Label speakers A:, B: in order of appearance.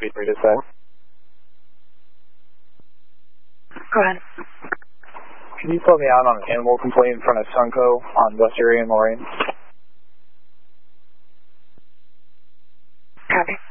A: Be free to say.
B: Go ahead.
A: Can you put me out on an animal complaint in front of Sunco on West Erie and Lorain?
B: Copy.